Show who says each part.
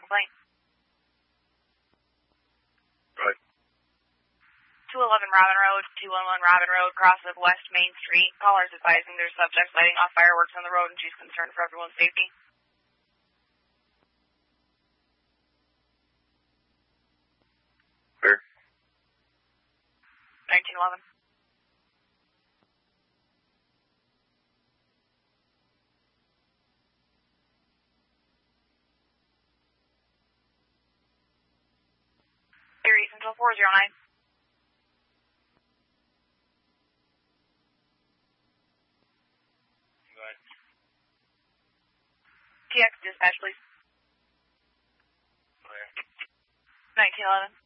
Speaker 1: complaint.
Speaker 2: Right.
Speaker 1: 211 Robin Road, 211 Robin Road, cross of West Main Street. Callers advising their subject lighting off fireworks on the road and she's concerned for everyone's safety.
Speaker 2: Where?
Speaker 1: 1911. Theory Central 409.
Speaker 2: Go ahead.
Speaker 1: TX dispatch, please.
Speaker 2: Where?
Speaker 1: 1911.